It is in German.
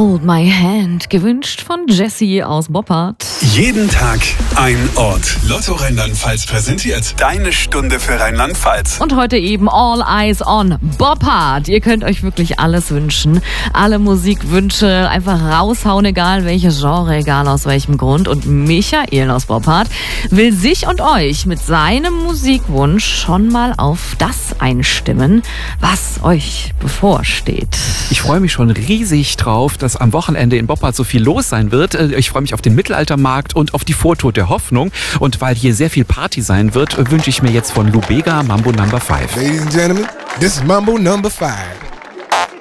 Hold My Hand, gewünscht von Jessie aus Boppard. Jeden Tag ein Ort. Lotto Rheinland-Pfalz präsentiert deine Stunde für Rheinland-Pfalz. Und heute eben All Eyes on Boppard. Ihr könnt euch wirklich alles wünschen. Alle Musikwünsche einfach raushauen, egal welches Genre, egal aus welchem Grund. Und Michael aus Boppard will sich und euch mit seinem Musikwunsch schon mal auf das einstimmen, was euch bevorsteht. Ich freue mich schon riesig drauf, dass am Wochenende in Boppard so viel los sein wird. Ich freue mich auf den Mittelaltermarkt und auf die Vortour der Hoffnung. Und weil hier sehr viel Party sein wird, wünsche ich mir jetzt von Lou Bega Mambo No. 5. Ladies and gentlemen, this is Mambo No. 5.